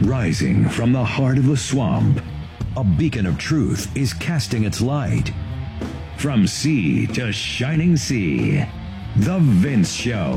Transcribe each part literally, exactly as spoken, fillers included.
Rising from the heart of the swamp, a beacon of truth is casting its light. From sea to shining sea, The Vince Show.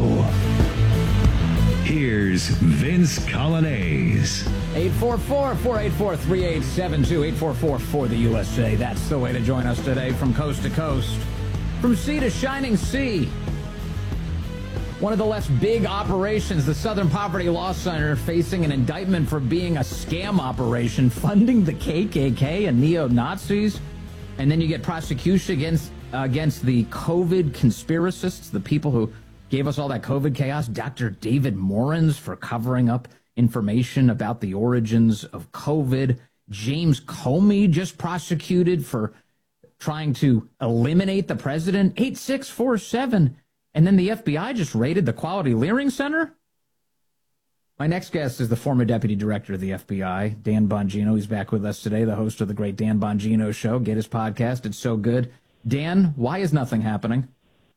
Here's Vince Coglianese. eight four four, four eight four, three eight seven two, eight four four for the U S A. That's the way to join us today from coast to coast. From sea to shining sea. One of the less big operations, the Southern Poverty Law Center, facing an indictment for being a scam operation, funding the K K K and neo-Nazis. And then you get prosecution against, uh, against the COVID conspiracists, the people who gave us all that COVID chaos, Doctor David Morans for covering up information about the origins of COVID. James Comey just prosecuted for trying to eliminate the president. eight six four seven. And then the F B I just raided the Quality Leering Center? My next guest is the former deputy director of the F B I, Dan Bongino. He's back with us today, the host of the great Dan Bongino Show. Get his podcast. It's so good. Dan, why is nothing happening?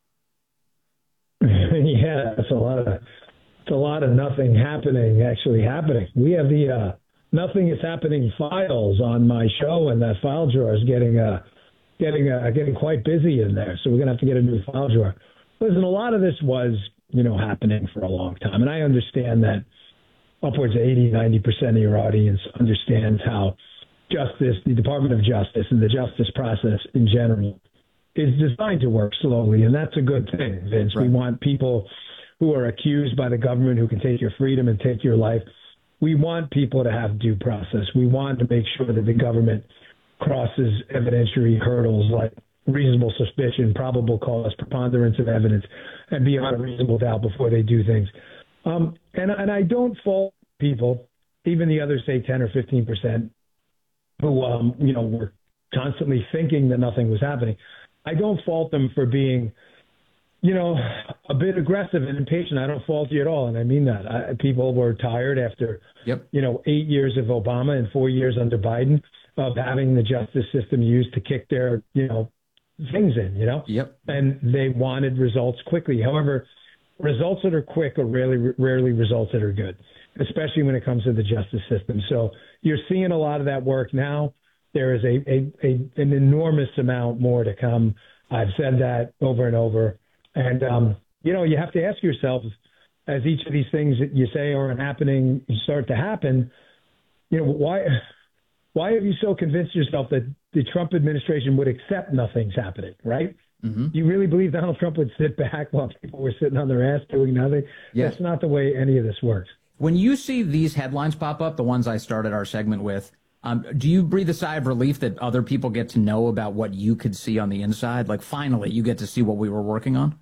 Yeah, it's a lot of it's a lot of nothing happening actually happening. We have the uh, nothing is happening files on my show, and that file drawer is getting uh, getting uh, getting quite busy in there. So we're gonna have to get a new file drawer. Listen, a lot of this was, you know, happening for a long time. And I understand that upwards of eighty, ninety percent of your audience understands how justice, the Department of Justice and the justice process in general is designed to work slowly. And that's a good thing, Vince. Right. We want people who are accused by the government who can take your freedom and take your life. We want people to have due process. We want to make sure that the government crosses evidentiary hurdles like reasonable suspicion, probable cause, preponderance of evidence, and beyond a reasonable doubt before they do things. Um, and, and I don't fault people, even the other, say, ten or fifteen percent, who, um, you know, were constantly thinking that nothing was happening. I don't fault them for being, you know, a bit aggressive and impatient. I don't fault you at all, and I mean that. I, people were tired after, yep. you know, eight years of Obama and four years under Biden of having the justice system used to kick their, you know, things in, you know, yep. and they wanted results quickly. However, results that are quick are rarely, rarely results that are good, especially when it comes to the justice system. So you're seeing a lot of that work now. There is a, a, a an enormous amount more to come. I've said that over and over. And, um, you know, you have to ask yourself, as each of these things that you say aren't happening start to happen, you know, why why have you so convinced yourself that the Trump administration would accept nothing's happening, right? Mm-hmm. You really believe Donald Trump would sit back while people were sitting on their ass doing nothing? Yeah. That's not the way any of this works. When you see these headlines pop up, the ones I started our segment with, um, do you breathe a sigh of relief that other people get to know about what you could see on the inside? Like, finally, you get to see what we were working on?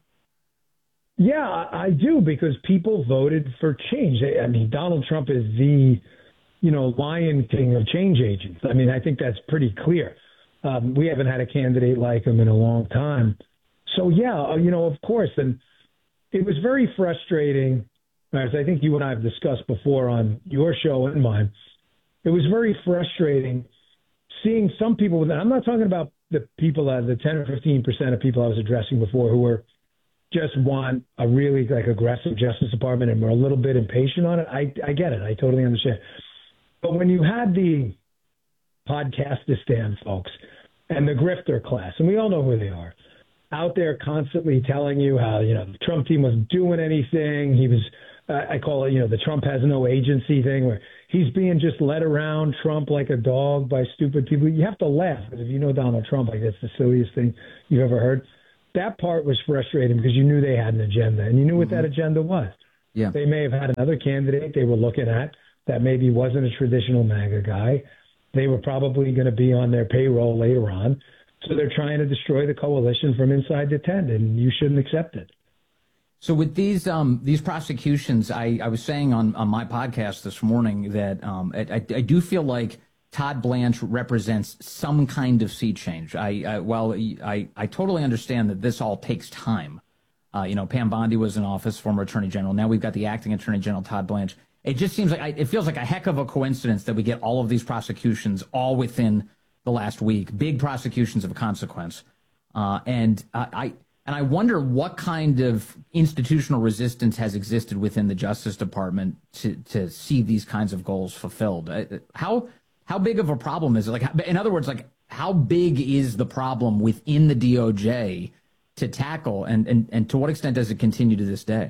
Yeah, I do, because people voted for change. I mean, Donald Trump is the, you know, Lion King of change agents. I mean, I think that's pretty clear. Um, we haven't had a candidate like him in a long time. So, yeah, you know, of course. And it was very frustrating, as I think you and I have discussed before on your show and mine. It was very frustrating seeing some people, and I'm not talking about the people, uh, the ten or fifteen percent of people I was addressing before who were just want a really like aggressive Justice Department and were a little bit impatient on it. I, I get it. I totally understand. But when you had the podcastistan folks and the grifter class, and we all know who they are, out there constantly telling you how, you know, the Trump team wasn't doing anything. He was, uh, I call it, you know, the Trump has no agency thing, where he's being just led around Trump like a dog by stupid people. You have to laugh, because if you know Donald Trump, like, that's the silliest thing you've ever heard. That part was frustrating because you knew they had an agenda, and you knew what mm-hmm. that agenda was. Yeah. They may have had another candidate they were looking at that maybe wasn't a traditional MAGA guy. They were probably going to be on their payroll later on. So they're trying to destroy the coalition from inside the tent, and you shouldn't accept it. So with these um, these prosecutions, I, I was saying on, on my podcast this morning that um, I, I, I do feel like Todd Blanche represents some kind of sea change. I, I while I, I totally understand that this all takes time. Uh, you know, Pam Bondi was in office, former Attorney General. Now we've got the acting Attorney General, Todd Blanche. It just seems like I, it feels like a heck of a coincidence that we get all of these prosecutions all within the last week, big prosecutions of consequence. Uh, and I, I And I wonder what kind of institutional resistance has existed within the Justice Department to, to see these kinds of goals fulfilled. How how big of a problem is it? Like, in other words, like, how big is the problem within the D O J to tackle, and, and, and to what extent does it continue to this day?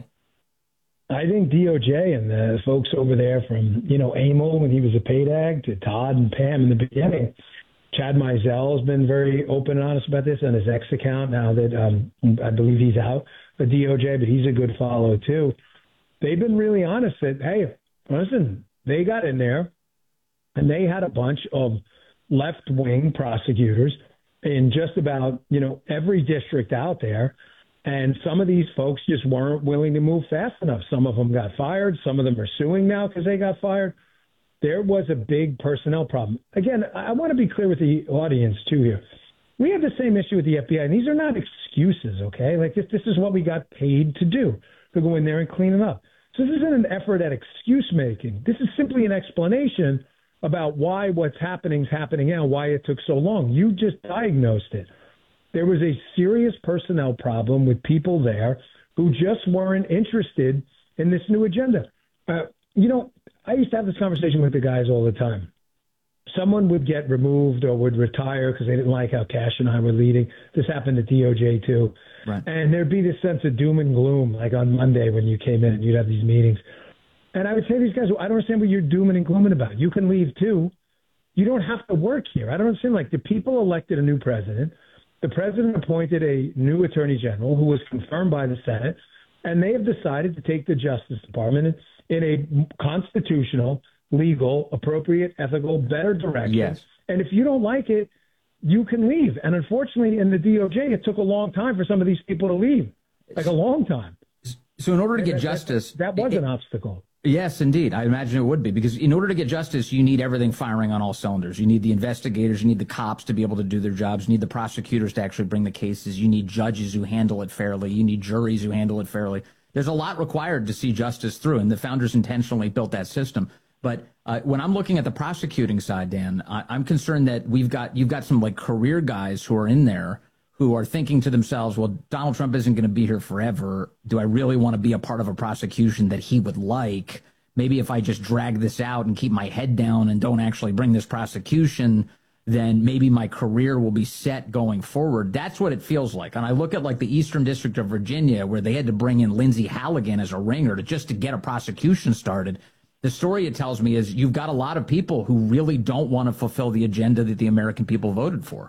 I think D O J and the folks over there from, you know, Emil when he was a paid to Todd and Pam in the beginning. Chad Mizell has been very open and honest about this on his X account now that um, I believe he's out of D O J, but he's a good follow too. They've been really honest that, hey, listen, they got in there and they had a bunch of left-wing prosecutors in just about, you know, every district out there. And some of these folks just weren't willing to move fast enough. Some of them got fired. Some of them are suing now because they got fired. There was a big personnel problem. Again, I want to be clear with the audience, too, here. We have the same issue with the F B I, and these are not excuses, okay? Like, this, this is what we got paid to do, to go in there and clean it up. So this isn't an effort at excuse-making. This is simply an explanation about why what's happening is happening now, why it took so long. You just diagnosed it. There was a serious personnel problem with people there who just weren't interested in this new agenda. Uh, you know, I used to have this conversation with the guys all the time. Someone would get removed or would retire because they didn't like how Cash and I were leading. This happened at D O J too. Right. And thered be this sense of doom and gloom, like on Monday when you came in and you'd have these meetings. And I would say to these guys, well, I don't understand what you're dooming and glooming about. You can leave too. You don't have to work here. I don't understand. Like, the people elected a new president. The president appointed a new attorney general who was confirmed by the Senate, and they have decided to take the Justice Department in a constitutional, legal, appropriate, ethical, better direction. Yes. And if you don't like it, you can leave. And unfortunately, in the D O J, it took a long time for some of these people to leave, like a long time. So in order to get that, justice... That, that was it, an obstacle. Yes, indeed. I imagine it would be, because in order to get justice, you need everything firing on all cylinders. You need the investigators, you need the cops to be able to do their jobs, you need the prosecutors to actually bring the cases, you need judges who handle it fairly, you need juries who handle it fairly. There's a lot required to see justice through, and the founders intentionally built that system. But uh, when I'm looking at the prosecuting side, Dan, I, I'm concerned that we've got you've got some like career guys who are in there who are thinking to themselves, well, Donald Trump isn't going to be here forever. Do I really want to be a part of a prosecution that he would like? Maybe if I just drag this out and keep my head down and don't actually bring this prosecution, then maybe my career will be set going forward. That's what it feels like. And I look at like the Eastern District of Virginia, where they had to bring in Lindsay Halligan as a ringer to just to get a prosecution started. The story it tells me is you've got a lot of people who really don't want to fulfill the agenda that the American people voted for.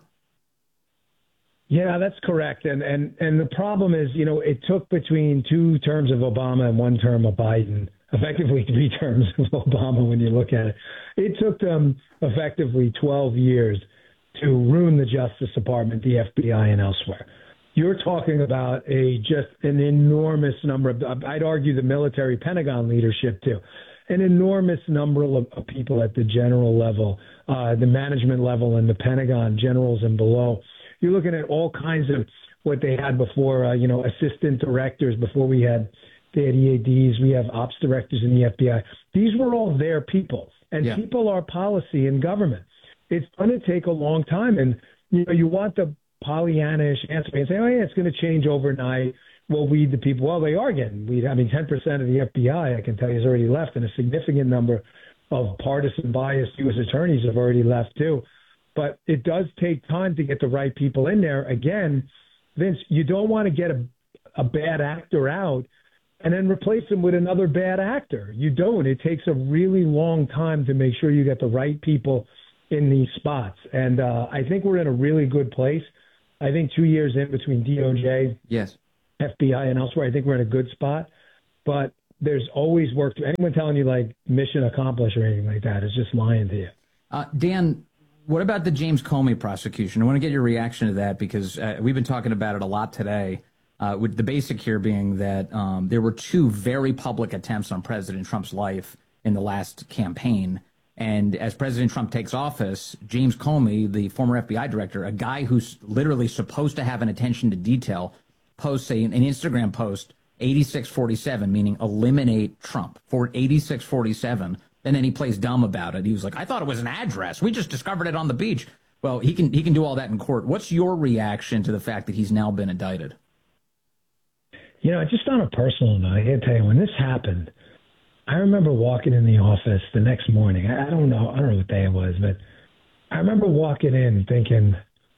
Yeah, that's correct. And, and and the problem is, you know, it took between two terms of Obama and one term of Biden, effectively three terms of Obama when you look at it. It took them effectively twelve years to ruin the Justice Department, the F B I, and elsewhere. You're talking about a just an enormous number of, I'd argue the military Pentagon leadership too, an enormous number of, of people at the general level, uh, the management level and the Pentagon, generals and below. You're looking at all kinds of what they had before, uh, you know, assistant directors, before we had, they had E A Ds, we have ops directors in the F B I. These were all their people, and yeah. people are policy in government. It's going to take a long time, and, you know, you want the Pollyannish answer and say, oh, yeah, it's going to change overnight. We'll weed the people. Well, they are getting weed. I mean, ten percent of the F B I, I can tell you, has already left, and a significant number of partisan biased U S attorneys have already left, too. But it does take time to get the right people in there. Again, Vince, you don't want to get a, a bad actor out and then replace him with another bad actor. You don't. It takes a really long time to make sure you get the right people in these spots. And uh, I think we're in a really good place. I think two years in between D O J, yes, F B I, and elsewhere, I think we're in a good spot. But there's always work to anyone telling you like mission accomplished or anything like that is just lying to you. Uh, Dan, what about the James Comey prosecution? I want to get your reaction to that, because uh, we've been talking about it a lot today, uh, with the basic here being that um, there were two very public attempts on President Trump's life in the last campaign. And as President Trump takes office, James Comey, the former F B I director, a guy who's literally supposed to have an attention to detail, posts a, an Instagram post, eighty-six forty-seven, meaning eliminate Trump, for eighty-six forty-seven. And then he plays dumb about it. He was like, I thought it was an address. We just discovered it on the beach. Well, he can he can do all that in court. What's your reaction to the fact that he's now been indicted? you know, just on a personal note, I got to tell you, when this happened, I remember walking in the office the next morning. I don't know, I don't know what day it was, but I remember walking in thinking,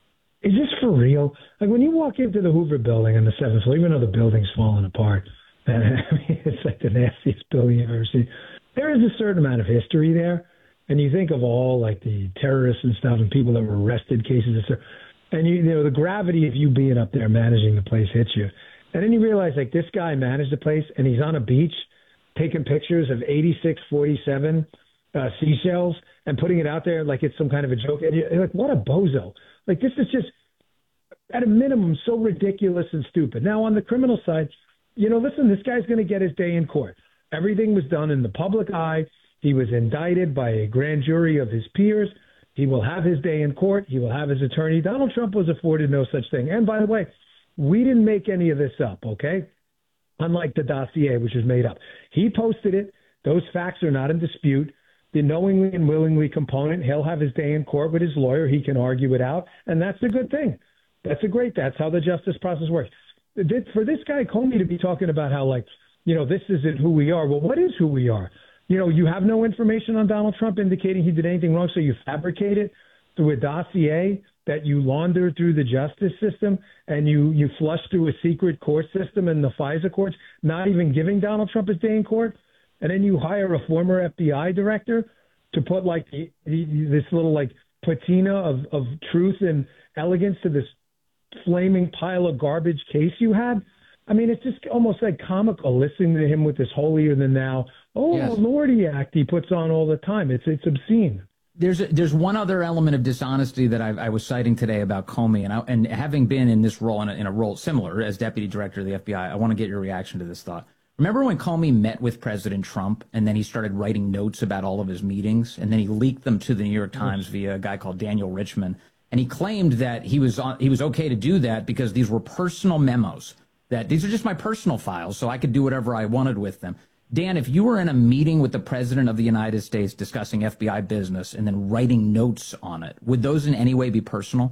is this for real? Like when you walk into the Hoover Building on the seventh floor, even though the building's falling apart, and I mean, it's like the nastiest building you've ever seen. There is a certain amount of history there, and you think of all like the terrorists and stuff and people that were arrested, cases and stuff, and you, you know the gravity of you being up there managing the place hits you, and then you realize like this guy managed the place, and he's on a beach taking pictures of eighty-six forty-seven uh, seashells and putting it out there like it's some kind of a joke, and you're like, what a bozo! Like this is just at a minimum so ridiculous and stupid. Now on the criminal side, you know, listen, this guy's going to get his day in court. Everything was done in the public eye. He was indicted by a grand jury of his peers. He will have his day in court. He will have his attorney. Donald Trump was afforded no such thing. And by the way, we didn't make any of this up, okay? Unlike the dossier, which was made up. He posted it. Those facts are not in dispute. The knowingly and willingly component, he'll have his day in court with his lawyer. He can argue it out, and that's a good thing. That's a great, that's how the justice process works. For this guy, Comey, to be talking about how, like, you know, this isn't who we are. Well, what is who we are? You know, you have no information on Donald Trump indicating he did anything wrong, so you fabricate it through a dossier that you launder through the justice system, and you, you flush through a secret court system in the FISA courts, not even giving Donald Trump his day in court. And then you hire a former F B I director to put like the, the, this little like patina of, of truth and elegance to this flaming pile of garbage case you had. I mean, it's just almost like comical listening to him with this holier than thou, oh, yes. Lordy act he puts on all the time. It's it's obscene. There's a, there's one other element of dishonesty that I, I was citing today about Comey, and I, and having been in this role, in a, in a role similar as deputy director of the F B I, I want to get your reaction to this thought. Remember when Comey met with President Trump, and then he started writing notes about all of his meetings, and then he leaked them to the New York Times via a guy called Daniel Richman, and he claimed that he was on, he was okay to do that because these were personal memos, that these are just my personal files, so I could do whatever I wanted with them. Dan, if you were in a meeting with the President of the United States discussing F B I business and then writing notes on it, would those in any way be personal?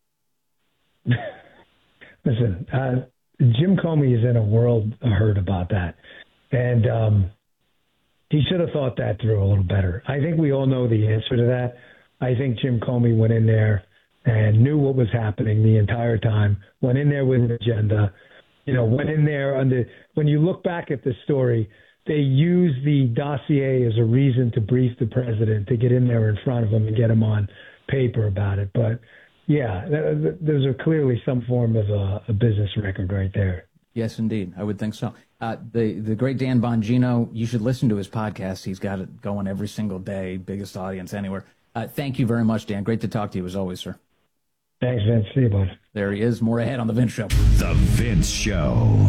Listen, uh, Jim Comey is in a world of hurt about that. And um, he should have thought that through a little better. I think we all know the answer to that. I think Jim Comey went in there and knew what was happening the entire time, went in there with an agenda, you know, went in there under, when you look back at the story, they used the dossier as a reason to brief the president, to get in there in front of him and get him on paper about it. But yeah, there's a clearly some form of a, a business record right there. Yes, indeed. I would think so. Uh, the, the great Dan Bongino, you should listen to his podcast. He's got it going every single day, biggest audience anywhere. Uh, thank you very much, Dan. Great to talk to you as always, sir. Thanks, Vince. See you, bud. There he is. More ahead on The Vince Show. The Vince Show.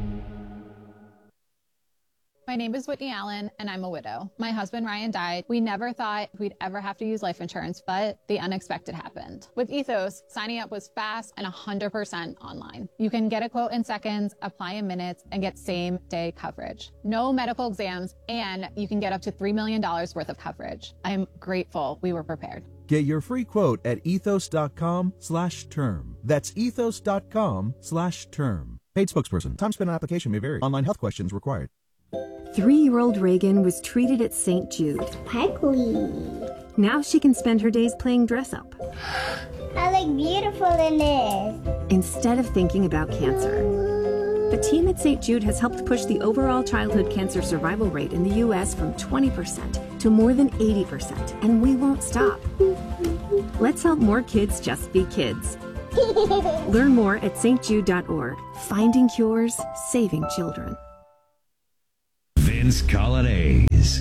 My name is Whitney Allen, and I'm a widow. My husband, Ryan, died. We never thought we'd ever have to use life insurance, but the unexpected happened. With Ethos, signing up was fast and one hundred percent online. You can get a quote in seconds, apply in minutes, and get same-day coverage. No medical exams, and you can get up to three million dollars worth of coverage. I'm grateful we were prepared. Get your free quote at ethos.com slash term. That's ethos.com slash term. Paid spokesperson. Time spent on application may vary. Online health questions required. Three-year-old Reagan was treated at Saint Jude. Sparkly. Now she can spend her days playing dress-up. I look beautiful in this. Instead of thinking about cancer. The team at Saint Jude has helped push the overall childhood cancer survival rate in the U S from twenty percent to more than eighty percent, and we won't stop. Let's help more kids just be kids. Learn more at s t jude dot org. Finding cures, saving children. Vince Colonnese.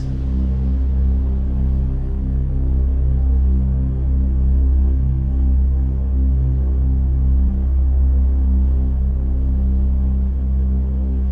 If you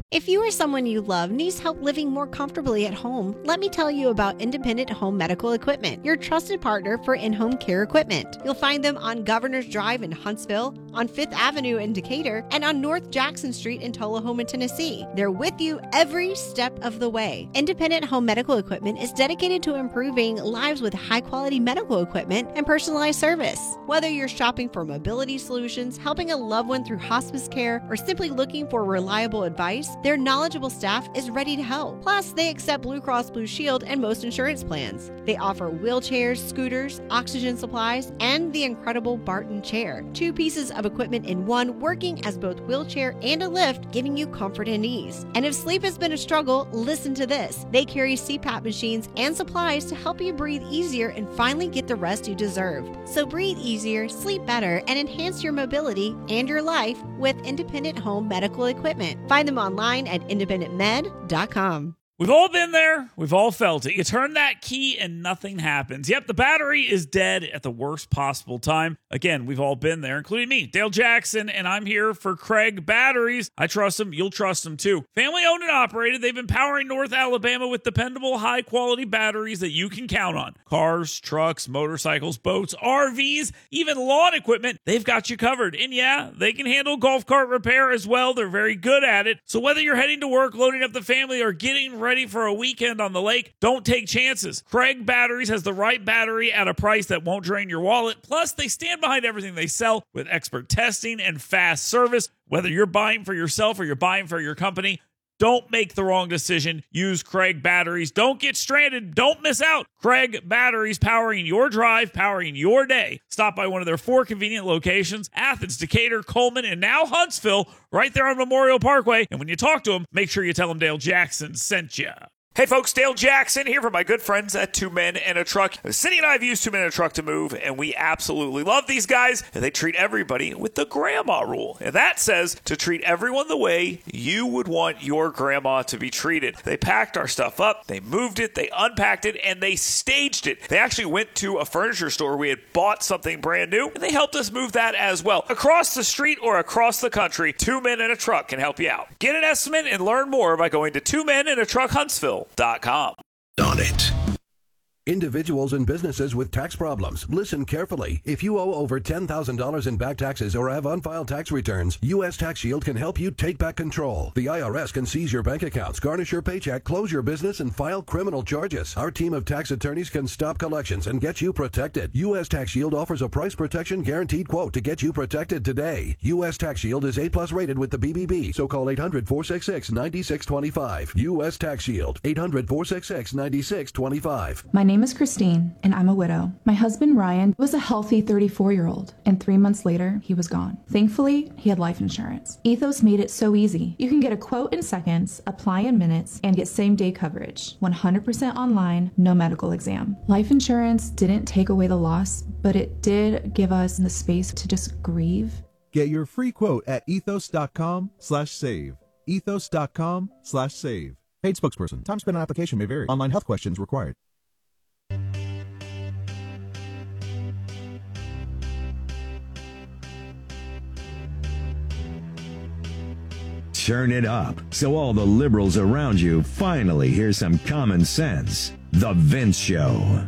or someone you love needs help living more comfortably at home, let me tell you about Independent Home Medical Equipment, your trusted partner for in-home care equipment. You'll find them on Governor's Drive in Huntsville, on Fifth Avenue in Decatur, and on North Jackson Street in Tullahoma, Tennessee. They're with you every step of the way. Independent Home Medical Equipment is dedicated to improving lives with high-quality medical equipment and personalized service. Whether you're shopping for mobility solutions, helping a loved one through hospice care, or simply looking for reliable advice, their knowledgeable staff is ready to help. Plus, they accept Blue Cross Blue Shield and most insurance plans. They offer wheelchairs, scooters, oxygen supplies, and the incredible Barton chair. Two pieces of equipment in one, working as both wheelchair and a lift, giving you comfort and ease. And if sleep has been a struggle, listen to this. They carry C PAP machines and supplies to help you breathe easier and finally get the rest you deserve. So breathe easier, sleep better, and enhance your mobility and your life with Independent Home Medical Equipment. Find them online at independent med dot com. We've all been there. We've all felt it. You turn that key and nothing happens. Yep, the battery is dead at the worst possible time. Again, we've all been there, including me, Dale Jackson, and I'm here for Craig Batteries. I trust them. You'll trust them too. Family owned and operated. They've been powering North Alabama with dependable, high-quality batteries that you can count on. Cars, trucks, motorcycles, boats, R Vs, even lawn equipment. They've got you covered. And yeah, they can handle golf cart repair as well. They're very good at it. So whether you're heading to work, loading up the family, or getting ready for a weekend on the lake, don't take chances. Craig Batteries has the right battery at a price that won't drain your wallet. Plus, they stand behind everything they sell with expert testing and fast service. Whether you're buying for yourself or you're buying for your company, don't make the wrong decision. Use Craig Batteries. Don't get stranded. Don't miss out. Craig Batteries, powering your drive, powering your day. Stop by one of their four convenient locations: Athens, Decatur, Coleman, and now Huntsville, right there on Memorial Parkway. And when you talk to them, make sure you tell them Dale Jackson sent you. Hey folks, Dale Jackson here for my good friends at Two Men and a Truck. Cindy and I have used Two Men and a Truck to move, and we absolutely love these guys. And they treat everybody with the grandma rule. And that says to treat everyone the way you would want your grandma to be treated. They packed our stuff up, they moved it, they unpacked it, and they staged it. They actually went to a furniture store. We had bought something brand new, and they helped us move that as well. Across the street or across the country, Two Men and a Truck can help you out. Get an estimate and learn more by going to Two Men and a Truck Huntsville dot com. On it. Individuals and businesses with tax problems, listen carefully. If you owe over ten thousand dollars in back taxes or have unfiled tax returns, U S Tax Shield can help you take back control. The I R S can seize your bank accounts, garnish your paycheck, close your business, and file criminal charges. Our team of tax attorneys can stop collections and get you protected. U S Tax Shield offers a price protection guaranteed quote to get you protected today. U S Tax Shield is A plus rated with the B B B, so call eight hundred, four six six, nine six two five. U S Tax Shield, eight hundred, four six six, nine six two five. My name is Christine, and I'm a widow. My husband, Ryan, was a healthy thirty-four-year-old, and three months later, he was gone. Thankfully, he had life insurance. Ethos made it so easy. You can get a quote in seconds, apply in minutes, and get same-day coverage. one hundred percent online, no medical exam. Life insurance didn't take away the loss, but it did give us the space to just grieve. Get your free quote at ethos.com slash save. Ethos.com slash save. Paid spokesperson. Time spent on application may vary. Online health questions required. Turn it up so all the liberals around you finally hear some common sense. The Vince Show.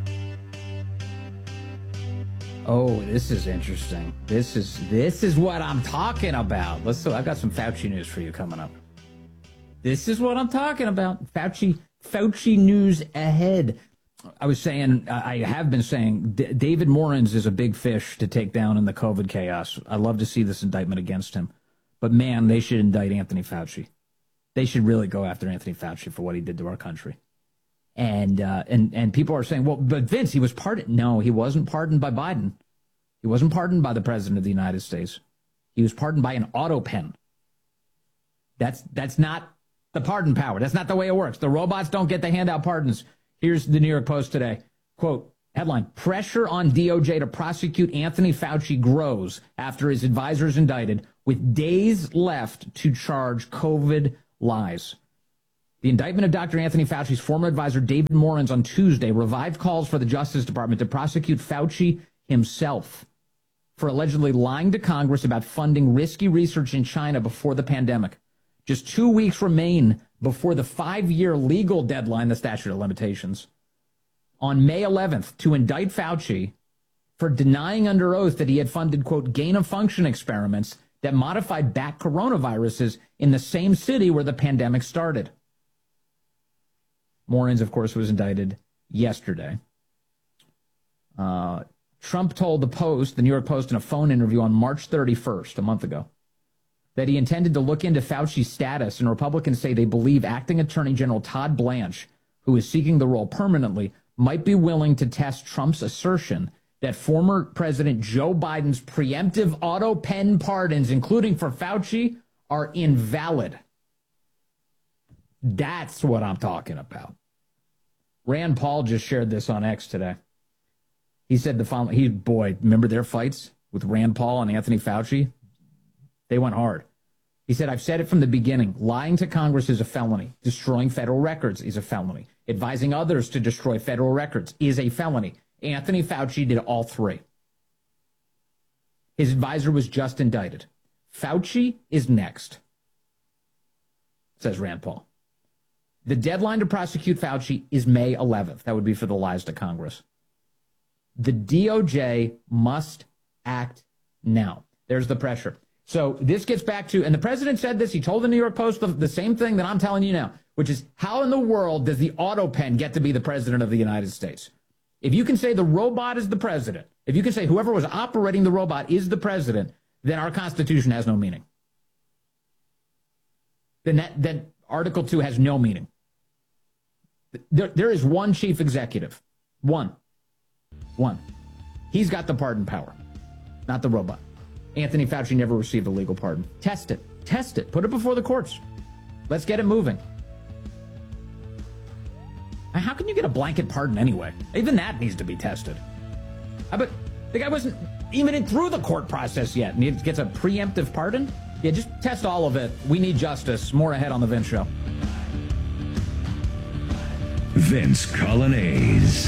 Oh, this is interesting. This is this is what I'm talking about. Let's. So I've got some Fauci news for you coming up. This is what I'm talking about. Fauci Fauci news ahead. I was saying, I have been saying, D- David Morans is a big fish to take down in the COVID chaos. I love to see this indictment against him. But, man, they should indict Anthony Fauci. They should really go after Anthony Fauci for what he did to our country. And uh, and and people are saying, well, but Vince, he was pardoned. No, he wasn't pardoned by Biden. He wasn't pardoned by the President of the United States. He was pardoned by an auto pen. That's, that's not the pardon power. That's not the way it works. The robots don't get to hand out pardons. Here's the New York Post today. Quote, headline, pressure on D O J to prosecute Anthony Fauci grows after his advisors indicted with days left to charge COVID lies. The indictment of Doctor Anthony Fauci's former advisor, David Morans, on Tuesday revived calls for the Justice Department to prosecute Fauci himself for allegedly lying to Congress about funding risky research in China before the pandemic. Just two weeks remain before the five-year legal deadline, the statute of limitations, on May eleventh to indict Fauci for denying under oath that he had funded, quote, gain-of-function experiments that modified bat coronaviruses in the same city where the pandemic started. Morens, of course, was indicted yesterday. Uh, Trump told the Post, the New York Post, in a phone interview on March thirty-first, a month ago, that he intended to look into Fauci's status, and Republicans say they believe acting Attorney General Todd Blanche, who is seeking the role permanently, might be willing to test Trump's assertion that former President Joe Biden's preemptive auto pen pardons, including for Fauci, are invalid. That's what I'm talking about. Rand Paul just shared this on X today. He said the following, he, boy, remember their fights with Rand Paul and Anthony Fauci? They went hard. He said, I've said it from the beginning. Lying to Congress is a felony. Destroying federal records is a felony. Advising others to destroy federal records is a felony. Anthony Fauci did all three. His advisor was just indicted. Fauci is next, says Rand Paul. The deadline to prosecute Fauci is May eleventh. That would be for the lies to Congress. The D O J must act now. There's the pressure. So this gets back to, and the president said this, he told the New York Post the, the same thing that I'm telling you now, which is, how in the world does the auto pen get to be the president of the United States? If you can say the robot is the president, if you can say whoever was operating the robot is the president, then our Constitution has no meaning. Then, that, then Article two has no meaning. There, there is one chief executive. One. One. He's got the pardon power, not the robot. Anthony Fauci never received a legal pardon. Test it. Test it. Put it before the courts. Let's get it moving. How can you get a blanket pardon anyway? Even that needs to be tested. But the guy wasn't even in through the court process yet, and he gets a preemptive pardon? Yeah, just test all of it. We need justice. More ahead on The Vince Show. Vince Coglianese.